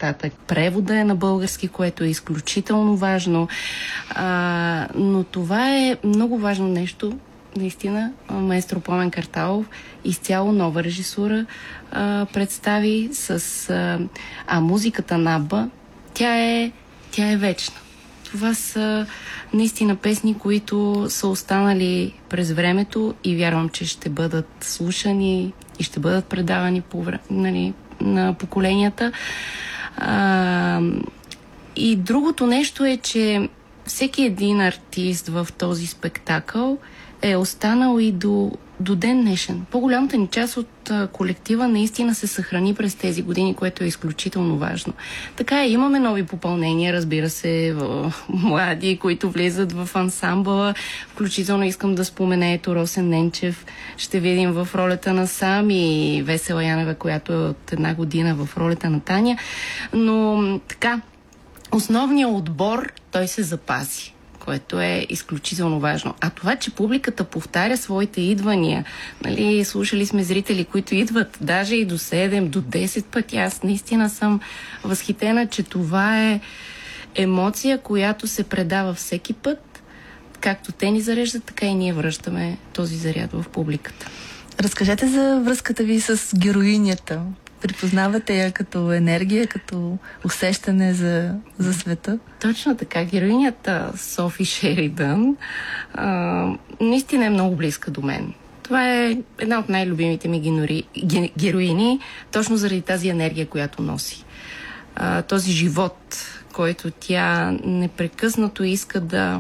нататък. Превода е на български, което е изключително важно. Но това е много важно нещо. Наистина, маестро Пламен Карталов изцяло нова режисура представи с музиката на Абба. Тя е вечна. Това са наистина песни, които са останали през времето и вярвам, че ще бъдат слушани и ще бъдат предавани на поколенията. И другото нещо е, че всеки един артист в този спектакъл е останал и до ден днешен. По-голямата ни част от колектива наистина се съхрани през тези години, което е изключително важно. Така имаме нови попълнения, разбира се, млади, които влизат в ансамбъла. Включително искам да спомена ето Росен Ненчев. Ще видим в ролята на Сам и Весела Янева, която е от една година в ролята на Таня. Но така, основният отбор, той се запази, което е изключително важно. А това, че публиката повтаря своите идвания, нали, слушали сме зрители, които идват даже и до 7, до 10 пъти. Аз наистина съм възхитена, че това е емоция, която се предава всеки път. Както те ни зареждат, така и ние връщаме този заряд в публиката. Разкажете за връзката ви с героинята. Припознавате я като енергия, като усещане за света? Точно така. Героинята Софи Шеридан наистина е много близка до мен. Това е една от най-любимите ми героини, точно заради тази енергия, която носи. Този живот, който тя непрекъснато иска да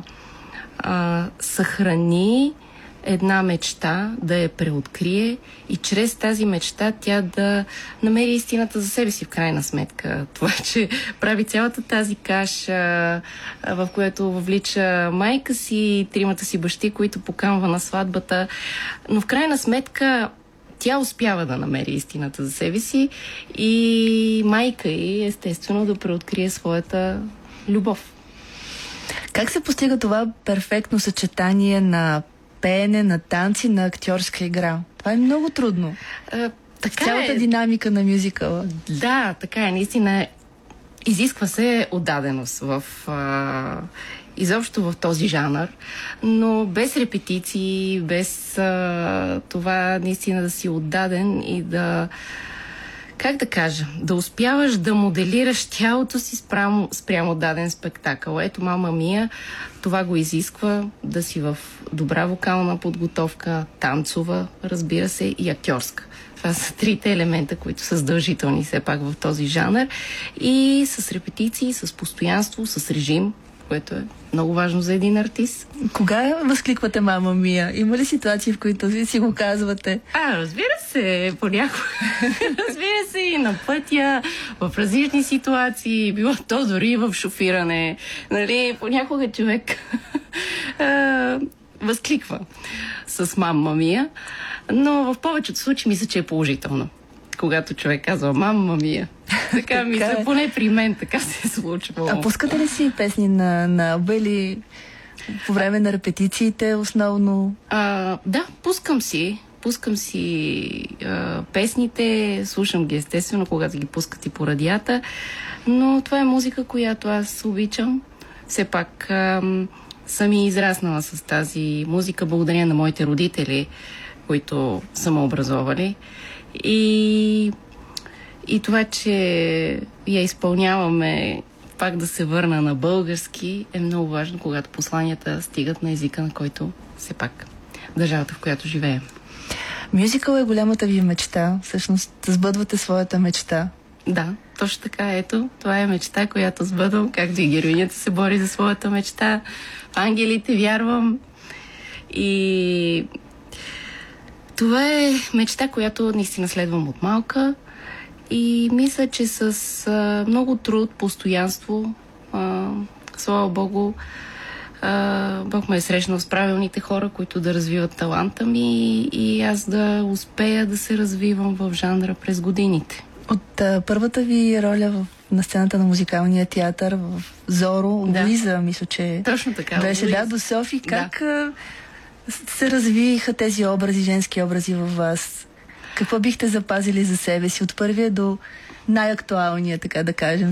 съхрани една мечта, да я преоткрие и чрез тази мечта тя да намери истината за себе си в крайна сметка. Това, че прави цялата тази каша, в която въвлича майка си и тримата си бащи, които поканва на сватбата, но в крайна сметка тя успява да намери истината за себе си и майка й естествено да преоткрие своята любов. Как се постига това перфектно съчетание на пеене, на танци, на актьорска игра? Това е много трудно. Така цялата динамика на мюзикъла. Да, така е. Наистина изисква се отдаденост изобщо в този жанр, но без репетиции, без това наистина да си отдаден и да, как да кажа, да успяваш да моделираш тялото си спрямо даден спектакъл. Ето Мама Мия, това го изисква, да си в добра вокална подготовка, танцова, разбира се, и актьорска. Това са трите елемента, които са задължителни все пак в този жанр. И с репетиции, с постоянство, с режим, което е много важно за един артист. Кога възкликвате Мама Мия? Има ли ситуации, в които си го казвате? Разбира се, понякога. Разбира се, и на пътя, в различни ситуации, било то дори в шофиране. Нали, понякога човек възкликва с Мама Мия, но в повечето случаи мисля, че е положително. Когато човек казва Мама Мия. Така мисля, поне при мен така се е случвало. А пускате ли си песни на Абба или по време на репетициите основно? Да, пускам си песните, слушам ги естествено, когато ги пускат и по радията, но това е музика, която аз обичам. Все пак съм и израснала с тази музика, благодарение на моите родители, които са ме образовали. И това, че я изпълняваме, пак да се върна на български, е много важно, когато посланията стигат на езика, на който все пак държавата, в която живеем. Мюзикъл е голямата ви мечта. Всъщност, сбъдвате своята мечта. Да, точно така. Ето, това е мечта, която сбъдвам, както и героинята се бори за своята мечта. В ангелите вярвам. И това е мечта, която наистина следвам от малка. И мисля, че с много труд, постоянство, слава Богу, Бог ме е срещнал с правилните хора, които да развиват таланта ми и аз да успея да се развивам в жанра през годините. От първата ви роля на сцената на музикалния театър в Зоро, Луиза, мисля, че точно така, беше до Софи. Как се развиха тези образи, женски образи във вас? Какво бихте запазили за себе си от първия до най-актуалния, така да кажем?